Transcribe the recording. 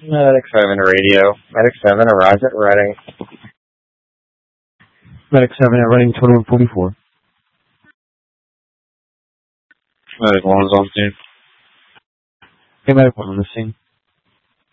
Medic 7 radio. Medic 7, arrives at Reading. Medic 7 at Reading, total 144. Medic 1 is on scene. Okay, Medic 1 on the scene.